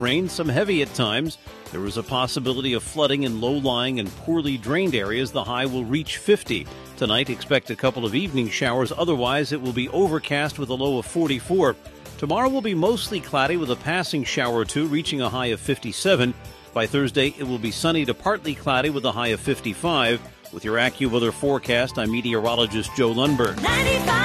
Rain, some heavy at times. There is a possibility of flooding in low-lying and poorly drained areas. The high will reach 50. Tonight, expect a couple of evening showers. Otherwise, it will be overcast with a low of 44. Tomorrow will be mostly cloudy with a passing shower or two, reaching a high of 57. By Thursday, it will be sunny to partly cloudy with a high of 55. With your AccuWeather forecast, I'm meteorologist Joe Lundberg.